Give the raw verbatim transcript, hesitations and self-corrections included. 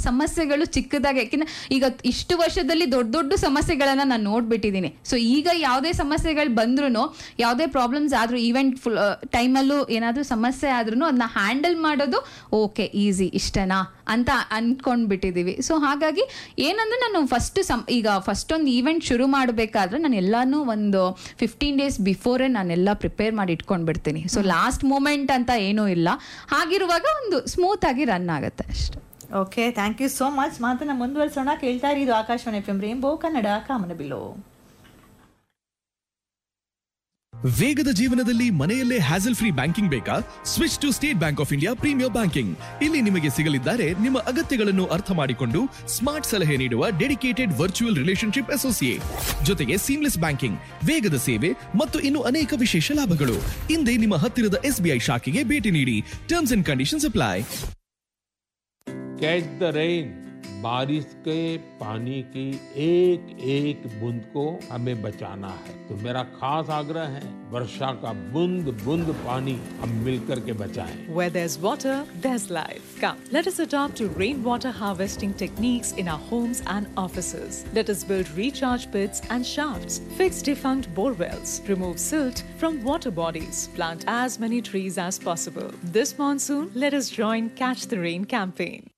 ಸಮಸ್ಯೆಗಳು ಚಿಕ್ಕದಾಗಿ, ಯಾಕೆಂದ್ರೆ ಈಗ ಇಷ್ಟು ವರ್ಷದಲ್ಲಿ ದೊಡ್ಡ ದೊಡ್ಡ ಸಮಸ್ಯೆಗಳನ್ನ ನಾನು ನೋಡ್ಬಿಟ್ಟಿದ್ದೀನಿ. ಸೊ ಈಗ ಯಾವುದೇ ಸಮಸ್ಯೆಗಳು ಬಂದ್ರೂ, ಯಾವುದೇ ಪ್ರಾಬ್ಲಮ್ಸ್ ಆದ್ರೂ, ಈವೆಂಟ್ ಫುಲ್ ಟೈಮಲ್ಲೂ ಏನಾದರೂ ಸಮಸ್ಯೆ ಆದ್ರೂ ಅದನ್ನ ಹ್ಯಾಂಡಲ್ ಮಾಡೋದು ಓಕೆ ಈಸಿ ಇಷ್ಟನಾ ಅಂತ ಅಂದ್ಕೊಂಡ್ಬಿಟ್ಟಿದ್ದೀವಿ. ಸೊ ಹಾಗಾಗಿ ಏನಂದ್ರೆ ನಾನು ಫಸ್ಟ್ ಸಮ್ ಈಗ ಫಸ್ಟ್ ಒಂದು ಈವೆಂಟ್ ಶುರು ಮಾಡಬೇಕಾದ್ರೆ ನಾನು ಎಲ್ಲಾನು ಒಂದು ಫಿಫ್ಟೀನ್ ಡೇಸ್ ಬಿಫೋರೇ ನಾನೆಲ್ಲ ಪ್ರಿಪೇರ್ ಮಾಡಿ ಇಟ್ಕೊಂಡ್ಬಿಡ್ತೀನಿ. ಸೊ ಲಾಸ್ಟ್ ಮೂಮೆಂಟ್ ಅಂತ ಏನೂ ಇಲ್ಲ. ಹಾಗಿರುವಾಗ ಒಂದು ಸ್ಮೂತ್ ಆಗಿ ರನ್ ಆಗುತ್ತೆ ಅಷ್ಟೆ. Okay, thank you so much. ಮಾತನ್ನ ಮುಂದುವರಿಸೋಣ. ಕೇಳ್ತಾ ಇರಿ, ಇದು Akashvani F M rainbow Kannada ಕಾಮನಬಿಲ್ಲು. ವೇಗದ ಜೀವನದಲ್ಲಿ ಮನೆಯಲ್ಲೇ ಹ್ಯಾಸಲ್ ಫ್ರೀ ಬ್ಯಾಂಕಿಂಗ್ ಬೇಕಾ? Switch to state bank of India premier banking. ಇಲ್ಲಿ ನಿಮಗೆ ಸಿಗಲಿದ್ದಾರೆ ನಿಮ್ಮ ಅಗತ್ಯಗಳನ್ನು ಅರ್ಥ ಮಾಡಿಕೊಂಡು ಸ್ಮಾರ್ಟ್ ಸಲಹೆ ನೀಡುವ ಡೆಡಿಕೇಟೆಡ್ ವರ್ಚುವಲ್ ರಿಲೇಶನ್ಶಿಪ್ ಅಸೋಸಿಯೇಟ್, ಜೊತೆಗೆ ಸೀಮ್ಲೆಸ್ ಬ್ಯಾಂಕಿಂಗ್, ವೇಗದ ಸೇವೆ ಮತ್ತು ಇನ್ನು ಅನೇಕ ವಿಶೇಷ ಲಾಭಗಳು. ಹಿಂದೆ ನಿಮ್ಮ ಹತ್ತಿರದ ಎಸ್ಬಿಐ ಶಾಖೆಗೆ ಭೇಟಿ ನೀಡಿ. Terms and conditions apply. Catch the rain, बारिश के पानी की एक एक बूंद को हमें बचाना है. तो मेरा खास आग्रह है, वर्षा का बूंद बूंद पानी हम मिलकर के बचाएं. Where there's water, there's life. Come, let us adopt to rainwater harvesting techniques in our homes and offices. Let us build recharge pits and shafts, fix defunct bore wells, remove silt from water bodies, plant as many trees as possible. This monsoon, let us join Catch the Rain campaign.